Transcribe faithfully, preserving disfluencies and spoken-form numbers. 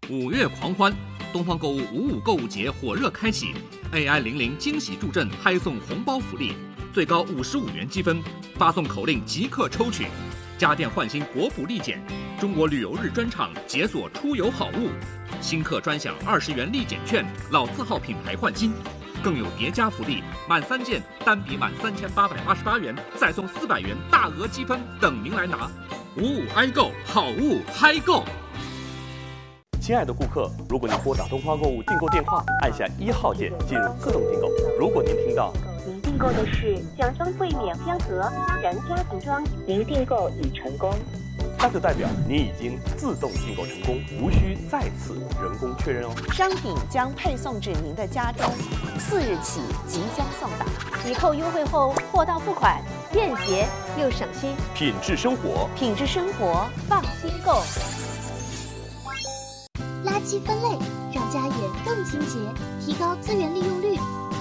五月狂欢，东方购物五五购物节火热开启 ，A I 零零惊喜助阵，嗨送红包福利，最高五十五元积分，发送口令即刻抽取。家电换新国补立减，中国旅游日专场解锁出游好物，新客专享二十元立减券，老字号品牌换新，更有叠加福利，满三件单笔满三千八百八十八元，再送四百元大额积分等您来拿。五五 i 购，好物嗨购。 亲爱的顾客，如果您拨打东方购物订购电话，按下一号键进入自动订购。如果您听到您订购的是奖双柜免标盒然家庭装，您订购已成功， 那就代表您已经自动订购成功，无需再次人工确认哦。 商品将配送至您的家中，次日起即将送达。 抵扣优惠后，货到付款，便捷又省心。 品质生活， 品质生活， 放心购。 垃圾分类让家园更清洁，提高资源利用率。